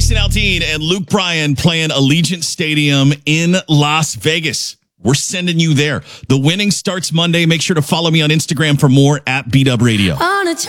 Jason Aldean and Luke Bryan playing Allegiant Stadium in Las Vegas. We're sending you there. The winning starts Monday. Make sure to follow me on Instagram for more at BW Radio.